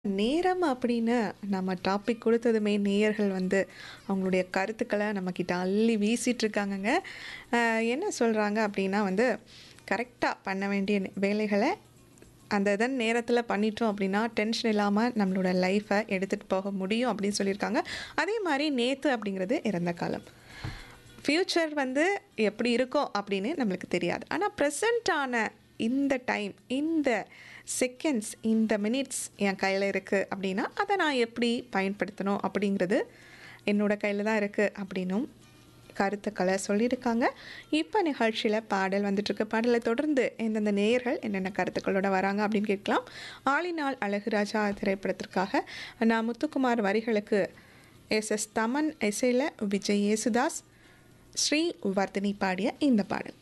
நேரம் அப்படின்னு நம்ம டாபிக் கொடுத்ததுமே நேயர்கள் வந்து அவங்களுடைய கருத்துக்களை நம்மக்கிட்ட அள்ளி வீசிட்டு இருக்காங்கங்க. என்ன சொல்கிறாங்க அப்படின்னா வந்து கரெக்டாக பண்ண வேண்டிய வேலைகளை அந்த இதன் நேரத்தில் பண்ணிட்டோம் அப்படின்னா டென்ஷன் இல்லாமல் நம்மளோட லைஃப்பை எடுத்துகிட்டு போக முடியும் அப்படின்னு சொல்லியிருக்காங்க. அதே மாதிரி நேற்று அப்படிங்கிறது இறந்த காலம். ஃப்யூச்சர் வந்து எப்படி இருக்கும் அப்படின்னு நம்மளுக்கு தெரியாது. ஆனால் ப்ரெசண்ட்டான இந்த டைம், இந்த செகண்ட்ஸ், இந்த மினிட்ஸ் என் கையில் இருக்குது அப்படின்னா அதை நான் எப்படி பயன்படுத்தணும் அப்படிங்கிறது என்னோட கையில் தான் இருக்குது அப்படின்னும் கருத்துக்களை சொல்லியிருக்காங்க. இப்போ நிகழ்ச்சியில் பாடல் வந்துட்டுருக்கு. பாடலை தொடர்ந்து எந்தெந்த நேயர்கள் என்னென்ன கருத்துக்களோட வராங்க அப்படின்னு கேட்கலாம். ஆளினால் அழகுராஜா திரைப்படத்திற்காக நான் முத்துக்குமார் வரிகளுக்கு எஸ்.எஸ். தமன் இசையில் விஜய் யேசுதாஸ், ஸ்ரீ வர்தினி பாடிய இந்த பாடல்.